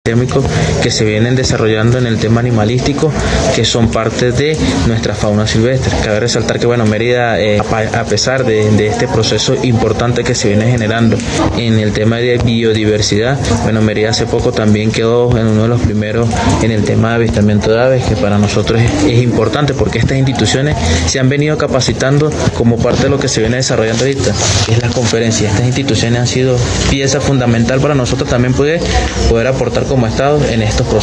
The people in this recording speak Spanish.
que se vienen desarrollando en el tema animalístico, que son parte de nuestra fauna silvestre. Cabe resaltar que Mérida, a pesar de este proceso importante que se viene generando en el tema de biodiversidad, Mérida hace poco también quedó en uno de los primeros en el tema de avistamiento de aves, que para nosotros es importante porque estas instituciones se han venido capacitando como parte de lo que se viene desarrollando ahorita, que es la conferencia. Estas instituciones han sido pieza fundamental para nosotros también poder aportar como Estado en estos procesos.